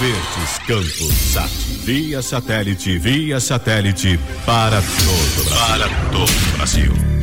Verdes Campos Sat. Via satélite para todo o Brasil.